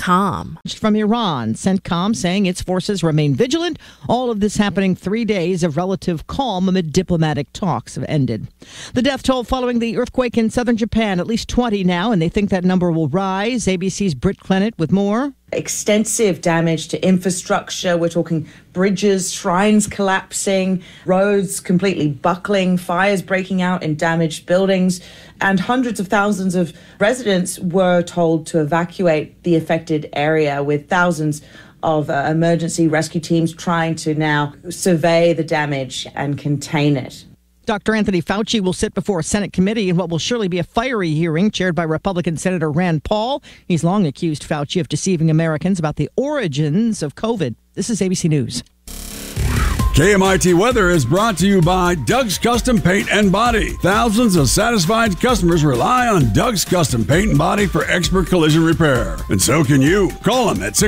CentCom. From Iran, CENTCOM saying its forces remain vigilant. All of this happening 3 days of relative calm amid diplomatic talks have ended. The death toll following the earthquake in southern Japan, at least 20 now, and they think that number will rise. ABC's Britt Clennett with more. Extensive damage to infrastructure. We're talking bridges, shrines collapsing, roads completely buckling, fires breaking out in damaged buildings, and hundreds of thousands of residents were told to evacuate the affected area, with thousands of emergency rescue teams trying to now survey the damage and contain it. Dr. Anthony Fauci will sit before a Senate committee in what will surely be a fiery hearing chaired by Republican Senator Rand Paul. He's long accused Fauci of deceiving Americans about the origins of COVID. This is ABC News. KMIT Weather is brought to you by Doug's Custom Paint and Body. Thousands of satisfied customers rely on Doug's Custom Paint and Body for expert collision repair. And so can you. Call them at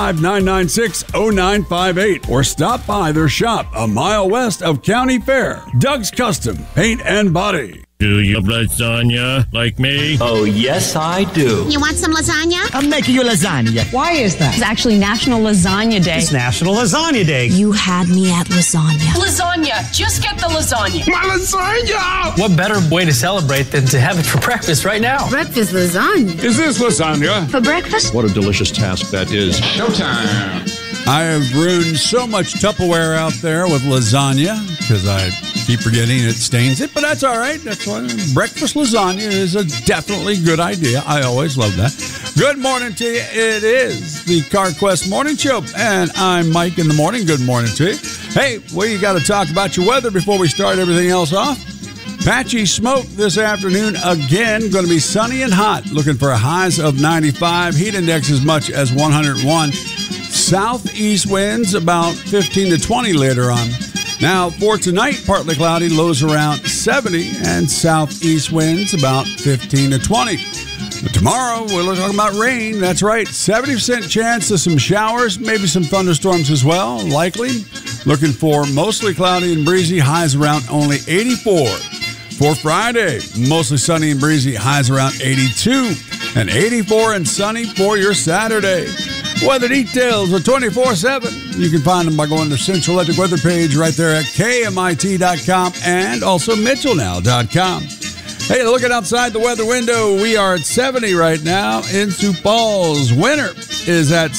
605-996-0958 or stop by their shop a mile west of County Fair. Doug's Custom Paint and Body. Do you have lasagna like me? Oh, yes, I do. You want some lasagna? I'm making you lasagna. Why is that? It's actually National Lasagna Day. It's National Lasagna Day. You had me at lasagna. Lasagna. Just get the lasagna. My lasagna! What better way to celebrate than to have it for breakfast right now? Breakfast lasagna. Is this lasagna? For breakfast? What a delicious task that is. Showtime. I have ruined so much Tupperware out there with lasagna because I keep forgetting it stains it, but that's all right. That's why breakfast lasagna is a definitely good idea. I always love that. Good morning to you. It is the CarQuest Morning Show, and I'm Mike in the morning. Good morning to you. Hey, you got to talk about your weather before we start everything else off. Patchy smoke this afternoon again. Going to be sunny and hot. Looking for highs of 95. Heat index as much as 101. Southeast winds about 15 to 20 later on. Now, for tonight, partly cloudy, lows around 70, and southeast winds about 15 to 20. But tomorrow, we're talking about rain. That's right, 70% chance of some showers, maybe some thunderstorms as well, likely. Looking for mostly cloudy and breezy, highs around only 84. For Friday, mostly sunny and breezy, highs around 82, and 84 and sunny for your Saturday. Weather details are 24/7. You can find them by going to the Central Electric Weather page right there at KMIT.com and also MitchellNow.com. Hey, looking outside the weather window, we are at 70 right now in Sioux Falls. Winter is at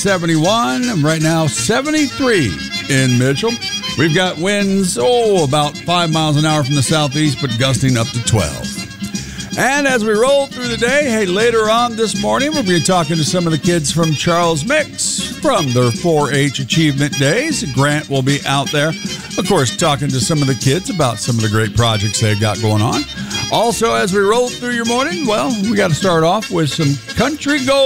71. Right now, 73 in Mitchell. We've got winds, about 5 miles an hour from the southeast, but gusting up to 12. And as we roll through the day, hey, later on this morning, we'll be talking to some of the kids from Charles Mix from their 4-H Achievement Days. Grant will be out there, of course, talking to some of the kids about some of the great projects they've got going on. Also, as we roll through your morning, we got to start off with some country gold.